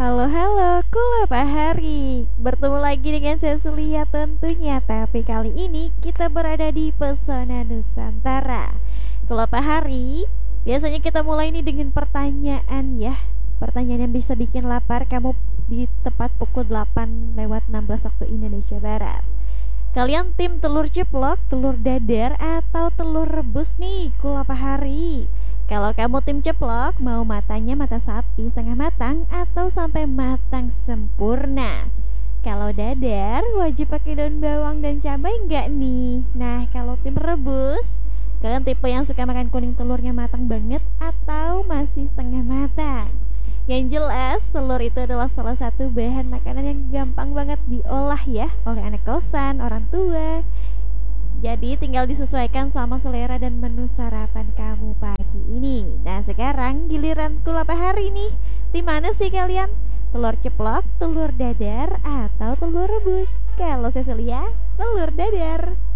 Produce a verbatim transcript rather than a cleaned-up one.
Halo halo, Kula Pak Hari. Bertemu lagi dengan Cecilia tentunya. Tapi kali ini kita berada di Pesona Nusantara. Kula Pak Hari, biasanya kita mulai ini dengan pertanyaan ya. Pertanyaan yang bisa bikin lapar kamu di tepat pukul delapan lewat enam belas waktu Indonesia Barat. Kalian tim telur ceplok, telur dadar, atau telur rebus nih, Kula Pak Hari? Kalau kamu tim ceplok, mau matanya mata sapi setengah matang atau sampai matang sempurna? Kalau dadar, wajib pakai daun bawang dan cabai nggak nih? Nah, kalau tim rebus, kalian tipe yang suka makan kuning telurnya matang banget atau masih setengah matang? Yang jelas, telur itu adalah salah satu bahan makanan yang gampang banget diolah ya oleh anak kosan, orang tua. Jadi tinggal disesuaikan sama selera dan menu sarapan kamu pagi ini. Nah sekarang giliran Kula Pak Hari nih. Di mana sih kalian? Telur ceplok, telur dadar, atau telur rebus? Kalau Cecilia, telur dadar.